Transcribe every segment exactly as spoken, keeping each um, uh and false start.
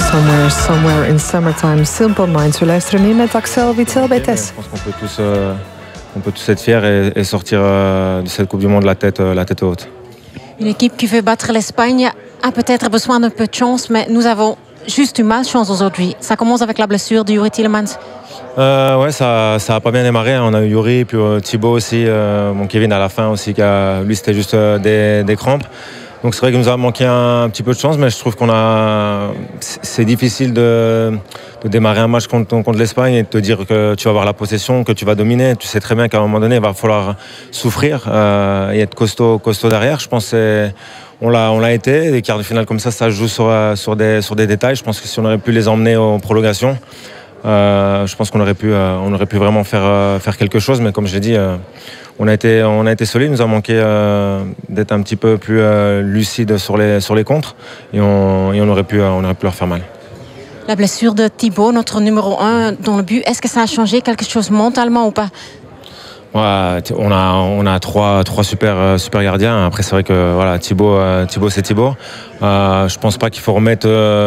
Somewhere, somewhere in summertime, Simple Minds. We luisteren mee met Axel Witsel bij Tess. Je pense qu'on peut tous, euh, on peut tous être fiers et, et sortir euh, de cette Coupe du Monde la tête, euh, la tête haute. Une équipe qui veut battre l'Espagne a peut-être besoin d'un peu de chance, mais nous avons juste eu malchance aujourd'hui. Ça commence avec la blessure de Youri Tielemans. Euh, ouais, ça, ça a pas bien démarré. On a eu Youri, puis euh, Thibaut aussi, euh, mon Kevin à la fin aussi. Qui a, lui, c'était juste euh, des, des crampes. Donc c'est vrai qu'il nous a manqué un, un petit peu de chance, mais je trouve qu'on a. C'est difficile de, de démarrer un match contre, contre l'Espagne et de te dire que tu vas avoir la possession, que tu vas dominer. Tu sais très bien qu'à un moment donné, il va falloir souffrir euh, et être costaud, costaud derrière. Je pense que on l'a, on l'a été. Des quarts de finale comme ça, ça se joue sur, sur, des, sur des détails. Je pense que si on aurait pu les emmener en prolongation, euh, je pense qu'on aurait pu, euh, on aurait pu vraiment faire, euh, faire quelque chose. Mais comme je l'ai dit, euh, on a été, on a été solide. Il nous a manqué euh, d'être un petit peu plus euh, lucide sur les, sur les contres. Et on, et on aurait pu, euh, on aurait pu leur faire mal. La blessure de Thibaut, notre numéro un dans le but, est-ce que ça a changé quelque chose mentalement ou pas? Ouais, on a on a trois trois super super gardiens. Après c'est vrai que voilà Thibaut Thibaut c'est Thibaut. Euh, je pense pas qu'il faut remettre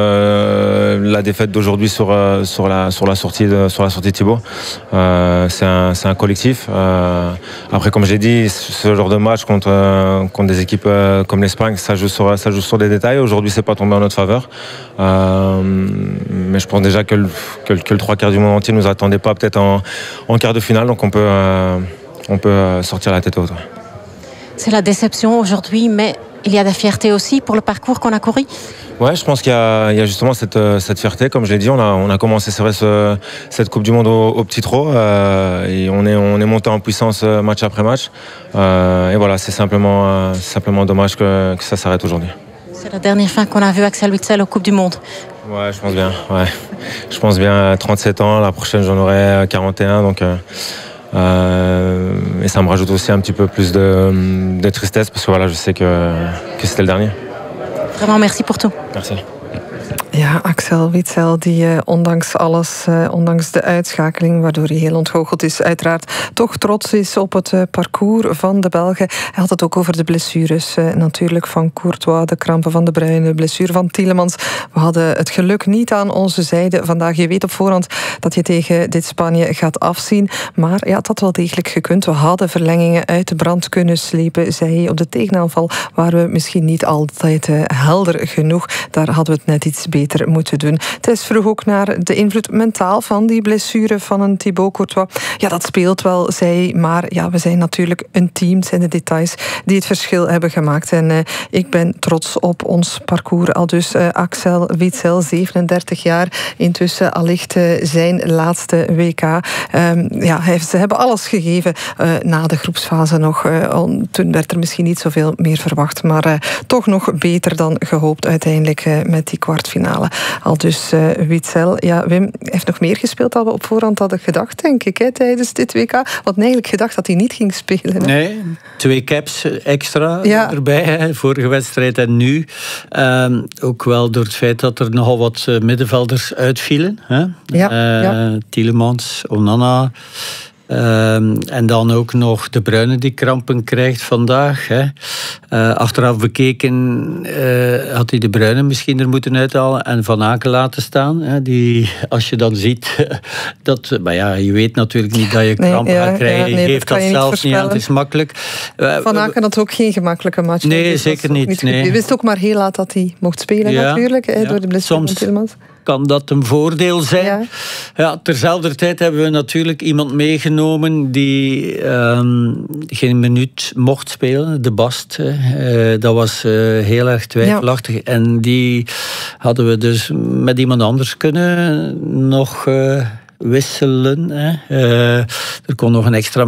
euh, la défaite d'aujourd'hui sur euh, sur la sur la sortie de, sur la sortie de Thibaut. Euh, c'est un c'est un collectif. Euh, après comme j'ai dit, ce genre de match contre euh, contre des équipes euh, comme l'Espagne, ça joue sur ça joue sur des détails. Aujourd'hui c'est pas tombé en notre faveur. Euh, mais je pense déjà que le, que, que le trois quarts du monde entier nous attendait pas peut-être en en quart de finale, donc on peut euh, on peut sortir la tête haute. C'est la déception aujourd'hui, mais il y a de la fierté aussi pour le parcours qu'on a couru. Ouais, je pense qu'il y a, il y a justement cette, cette fierté. Comme je l'ai dit, on a, on a commencé c'est vrai, ce, cette Coupe du Monde au, au petit trot euh, et on est, on est monté en puissance match après match. Euh, et voilà, c'est simplement, euh, simplement dommage que, que ça s'arrête aujourd'hui. C'est la dernière fois qu'on a vu Axel Witsel aux Coupes du Monde. Ouais, je pense bien. Ouais. Je pense bien, trente-sept ans, la prochaine j'en aurai quarante et un, donc... Euh, Euh, et ça me rajoute aussi un petit peu plus de, de tristesse parce que voilà, je sais que, que c'était le dernier. Vraiment, merci pour tout. Merci. Ja, Axel Witsel, die uh, ondanks alles, uh, ondanks de uitschakeling, waardoor hij heel ontgoocheld is, uiteraard toch trots is op het uh, parcours van de Belgen. Hij had het ook over de blessures, uh, natuurlijk, van Courtois, de krampen van De Bruyne, de blessure van Tielemans. We hadden het geluk niet aan onze zijde vandaag. Je weet op voorhand dat je tegen dit Spanje gaat afzien. Maar ja, het had wel degelijk gekund. We hadden verlengingen uit de brand kunnen slepen, zei hij. Op de tegenaanval waren we misschien niet altijd uh, helder genoeg. Daar hadden we het net iets beter beter moeten doen. Tess vroeg ook naar de invloed mentaal van die blessure van een Thibaut Courtois. Ja, dat speelt wel, zei hij, maar ja, we zijn natuurlijk een team. Het zijn de details die het verschil hebben gemaakt. En uh, ik ben trots op ons parcours. Al dus uh, Axel Witsel, zevenendertig jaar, intussen allicht uh, zijn laatste W K. Um, ja, hij, ze hebben alles gegeven uh, na de groepsfase nog. Uh, toen werd er misschien niet zoveel meer verwacht, maar uh, toch nog beter dan gehoopt uiteindelijk uh, met die kwartfinale. Al dus uh, Witsel. Ja, Wim heeft nog meer gespeeld dan we op voorhand hadden gedacht, denk ik, hè, tijdens dit W K. Want eigenlijk gedacht dat hij niet ging spelen. Hè. Nee, twee caps extra ja. erbij, hè, vorige wedstrijd en nu. Um, ook wel door het feit dat er nogal wat uh, middenvelders uitvielen. Hè. Ja, uh, ja. Tielemans, Onana. Um, en dan ook nog De Bruyne die krampen krijgt vandaag. Hè. Uh, achteraf bekeken uh, had hij De Bruyne misschien er moeten uithalen en Van Aken laten staan. Hè. Die, als je dan ziet dat... Maar ja, je weet natuurlijk niet dat je krampen nee, gaat krijgen. Ja, nee, je geeft dat, dat zelfs niet aan, het is makkelijk. Uh, Van Aken had ook geen gemakkelijke match. Nee, zeker niet. niet nee. Je wist ook maar heel laat dat hij mocht spelen ja, natuurlijk, hè, ja. door de blessure van Tielemans. Kan dat een voordeel zijn? Ja. Ja, terzelfde tijd hebben we natuurlijk iemand meegenomen die um, geen minuut mocht spelen, De Bast. Uh, dat was uh, heel erg twijfelachtig. Ja. En die hadden we dus met iemand anders kunnen nog uh, wisselen. Hè. Uh, er kon nog een extra